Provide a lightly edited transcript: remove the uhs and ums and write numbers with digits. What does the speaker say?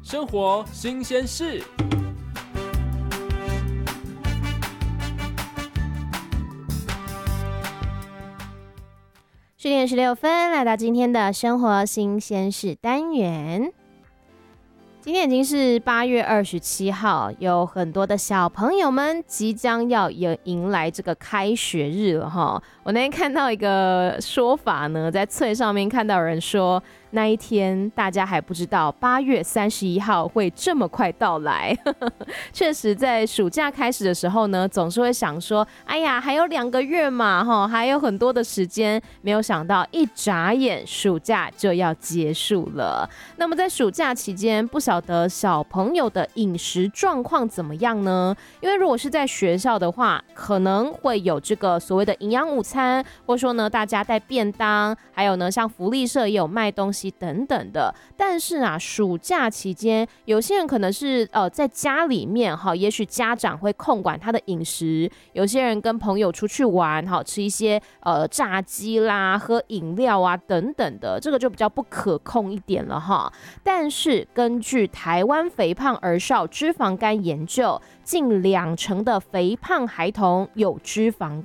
生活新鲜事。 10:16，来到今天的生活新鲜事单元。今天已经是8月27号，有很多的小朋友们即将要迎来这个开学日了哈。我那天看到一个说法呢，在脆上面看到有人说，那一天大家还不知道8月31号会这么快到来。确实在暑假开始的时候呢，总是会想说，哎呀，还有2个月嘛，还有很多的时间，没有想到一眨眼暑假就要结束了。那么在暑假期间，不晓得小朋友的饮食状况怎么样呢？因为如果是在学校的话，可能会有这个所谓的营养午餐，或者说呢，大家带便当，还有呢，像福利社也有卖东西等等的。但是啊，暑假期间，有些人可能是在家里面也许家长会控管他的饮食，有些人跟朋友出去玩吃一些炸鸡啦、喝饮料啊等等的，这个就比较不可控一点了哈。但是根据台湾肥胖儿少脂肪肝研究，近20%的肥胖孩童有脂肪